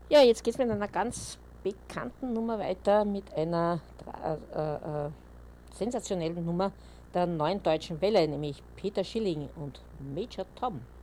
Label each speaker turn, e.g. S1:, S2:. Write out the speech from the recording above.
S1: Ja, jetzt geht es mit einer ganz bekannten Nummer weiter, mit einer sensationellen Nummer der Neuen Deutschen Welle, nämlich Peter Schilling und Major Tom.